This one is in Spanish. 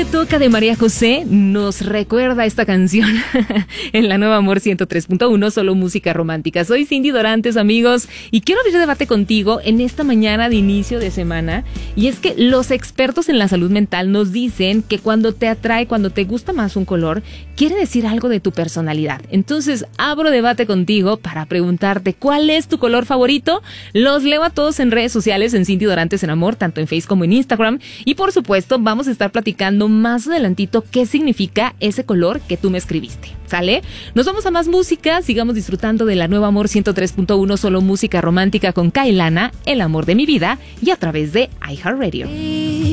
se toca de María José nos recuerda esta canción en la Nueva Amor 103.1, solo música romántica. Soy Cindy Dorantes, amigos, y quiero abrir debate contigo en esta mañana de inicio de semana. Y es que los expertos en la salud mental nos dicen que cuando te atrae, cuando te gusta más un color, quiere decir algo de tu personalidad. Entonces, abro debate contigo para preguntarte cuál es tu color favorito. Los leo a todos en redes sociales, en Cindy Dorantes en Amor, tanto en Facebook como en Instagram. Y por supuesto, vamos a estar platicando más adelantito qué significa ese color que tú me escribiste. ¿Sale? Nos vamos a más música, sigamos disfrutando de la Nueva Amor 103.1, solo música romántica con Kailana, el amor de mi vida, y a través de iHeartRadio.